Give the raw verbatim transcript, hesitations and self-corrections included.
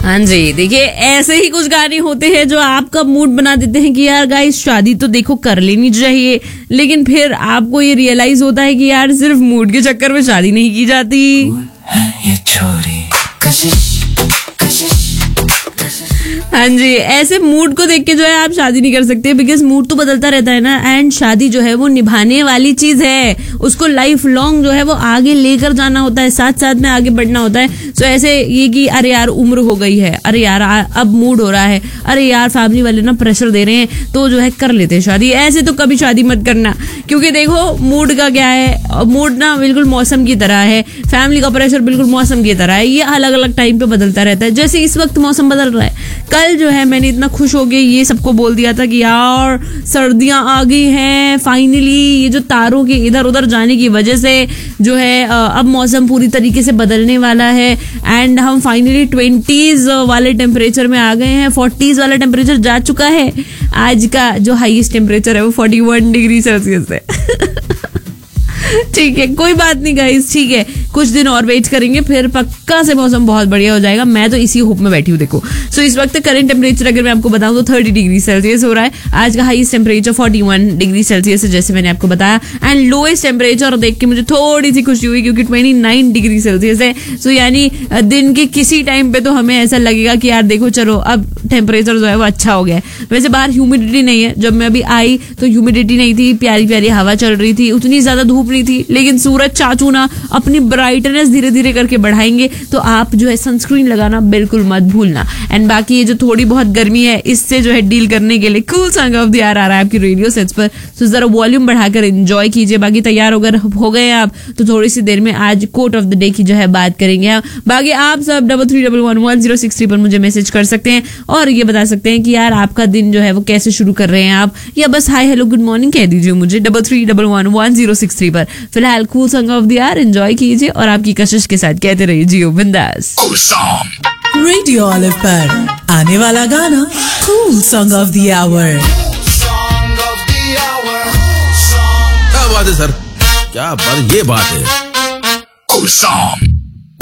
हाँ जी, देखिए ऐसे ही कुछ गाने होते हैं जो आपका मूड बना देते हैं कि यार गाइस शादी तो देखो कर लेनी चाहिए, लेकिन फिर आपको ये रियलाइज होता है कि यार सिर्फ मूड के चक्कर में शादी नहीं की जाती। ये छोरी कशिश कशिश। हाँ जी, ऐसे मूड को देख के जो है आप शादी नहीं कर सकते, बिकॉज मूड तो बदलता रहता है ना। एंड शादी जो है वो निभाने वाली चीज है, उसको लाइफ लॉन्ग जो है वो आगे लेकर जाना होता है, साथ साथ में आगे बढ़ना होता है। सो ऐसे ये कि अरे यार उम्र हो गई है, अरे यार अब मूड हो रहा है, अरे यार फैमिली वाले ना प्रेशर दे रहे हैं तो जो है कर लेते हैं शादी, ऐसे तो कभी शादी मत करना। क्योंकि देखो मूड का क्या है, मूड ना बिल्कुल मौसम की तरह है, फैमिली का प्रेशर बिल्कुल मौसम की तरह है, ये अलग अलग टाइम पे बदलता रहता है। जैसे इस वक्त मौसम बदल रहा है, कल जो है मैंने इतना खुश हो गई ये सबको बोल दिया था कि यार सर्दियां आ गई हैं फाइनली, ये जो तारों के इधर उधर जाने की वजह से जो है अब मौसम पूरी तरीके से बदलने वाला है। एंड हम फाइनली ट्वेंटीज वाले टेम्परेचर में आ गए हैं, फोर्टीज वाला टेम्परेचर जा चुका है। आज का जो हाईएस्ट टेम्परेचर है वो फोर्टी वन डिग्री सेल्सियस है। ठीक है, कोई बात नहीं गाइस, ठीक है कुछ दिन और वेट करेंगे, फिर पक्का से मौसम बहुत बढ़िया हो जाएगा। मैं तो इसी होप में बैठी हूँ। देखो सो इस वक्त करंट टेम्परेचर अगर मैं आपको बताऊं तो थर्टी डिग्री सेल्सियस हो रहा है। आज का highest temperature forty one degree Celsius है जैसे मैंने आपको बताया। एंड लोएस्ट टेम्परेचर देख के मुझे थोड़ी सी खुशी हुई क्योंकि ट्वेंटी नाइन डिग्री सेल्सियस है। सो यानी दिन के किसी टाइम पे तो हमें ऐसा लगेगा कि यार देखो चलो अब टेम्परेचर जो है वो अच्छा हो गया है। वैसे बाहर ह्यूमिडिटी नहीं है, जब मैं अभी आई तो ह्यूमिडिटी नहीं थी, प्यारी प्यारी हवा चल रही थी, उतनी ज्यादा धूप नहीं थी। लेकिन सूरज चाचू ना अपनी ब्राइटनेस धीरे धीरे करके बढ़ाएंगे, तो आप जो है सनस्क्रीन लगाना बिल्कुल मत भूलना। एंड बाकी ये जो थोड़ी बहुत गर्मी है इससे जो है डील करने के लिए cool song of the year आ रहा है आपकी रेडियो सेट्स पर, तो जरा वॉल्यूम बढ़ाकर एंजॉय कीजिए। बाकी तैयार अगर हो गए आप तो थोड़ी सी देर में आज कोट ऑफ द डे की जो है बात करेंगे। बाकी आप सब double three double one one zero six three पर मुझे मैसेज कर सकते हैं और ये बता सकते हैं कि यार आपका दिन जो है वो कैसे शुरू कर रहे हैं आप, या बस हाय हेलो गुड मॉर्निंग कह दीजिए मुझे double three double one one zero six three पर। फिलहाल cool song of the year enjoy कीजिए और आपकी कशिश के साथ कहते रहिए जियो बिंदास। रेडियो ऑलिव पर आने वाला गाना cool song of the our. क्या बात है सर, क्या बात, ये बात है।